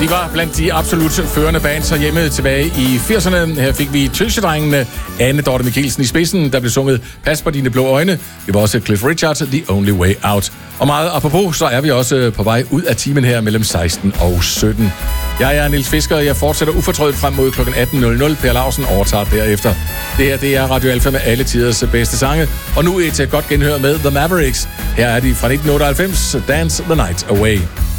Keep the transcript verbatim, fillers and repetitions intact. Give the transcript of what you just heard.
De var blandt de absolut førende bands herhjemme tilbage i firserne. Her fik vi Tøsedrengene, Anne Dorte Mikkelsen i spidsen, der blev sunget Pas på dine blå øjne. Det var også Cliff Richard, The Only Way Out. Og meget apropos, så er vi også på vej ud af timen her mellem seksten og sytten. Jeg er Niels Fisker, og jeg fortsætter ufortrødet frem mod klokken atten nul nul. Per Lausen overtager derefter. Det her, det er Radio Alfa med alle tiders bedste sange. Og nu et godt genhør med The Mavericks. Her er de fra nitten otteoghalvfems, Dance the Night Away.